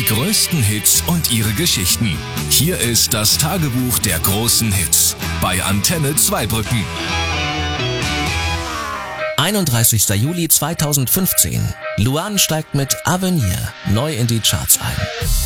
größten Hits und ihre Geschichten. Hier ist das Tagebuch der großen Hits bei Antenne Zweibrücken. 31. Juli 2015. Luan steigt mit Avenir neu in die Charts ein.